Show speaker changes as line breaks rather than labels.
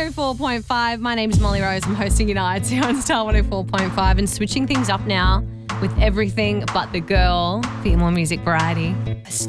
104.5. My name's Molly Rose. I'm hosting United here on Star 104.5 and switching things up now with everything but the girl for your more music variety.